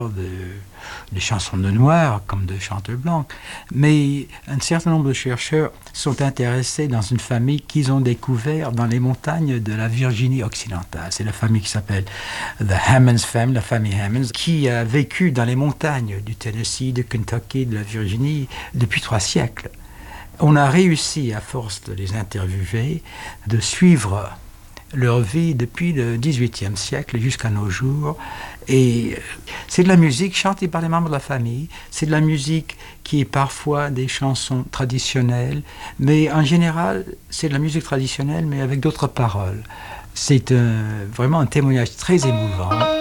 des chansons de noirs comme de chanteurs blancs. Mais un certain nombre de chercheurs sont intéressés dans une famille qu'ils ont découvert dans les montagnes de la Virginie occidentale. C'est la famille qui s'appelle The Hammonds Family, la famille Hammonds, qui a vécu dans les montagnes du Tennessee, du Kentucky, de la Virginie depuis 3 siècles. On a réussi, à force de les interviewer, de suivre leur vie depuis le XVIIIe siècle jusqu'à nos jours. Et c'est de la musique chantée par les membres de la famille, c'est de la musique qui est parfois des chansons traditionnelles, mais en général, c'est de la musique traditionnelle, mais avec d'autres paroles. C'est vraiment un témoignage très émouvant.